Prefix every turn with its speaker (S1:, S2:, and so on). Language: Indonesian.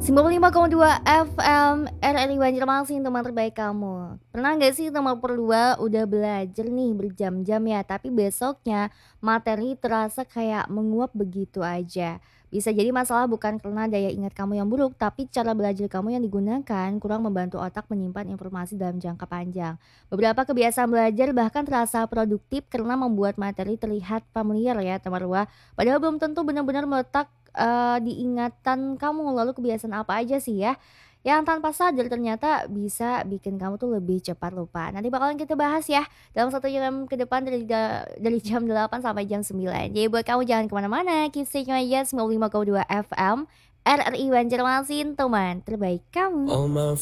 S1: 95,2 FM RRI Banjarmasin, teman terbaik kamu. Pernah nggak sih teman berdua udah belajar nih berjam-jam ya, tapi besoknya materi terasa kayak menguap begitu aja. Bisa jadi masalah bukan karena daya ingat kamu yang buruk, tapi cara belajar kamu yang digunakan kurang membantu otak menyimpan informasi dalam jangka panjang. Beberapa kebiasaan belajar bahkan terasa produktif karena membuat materi terlihat familiar ya teman berdua. Padahal belum tentu benar-benar meletak diingatan kamu. Lalu kebiasaan apa aja sih ya, yang tanpa sadar ternyata bisa bikin kamu tuh lebih cepat lupa? Nanti bakalan kita bahas ya dalam 1 jam ke depan dari jam 8 sampai jam 9. Jadi buat kamu jangan kemana mana, keep stay tune aja 95,2 FM RRI Banjarmasin, teman terbaik kamu.
S2: All my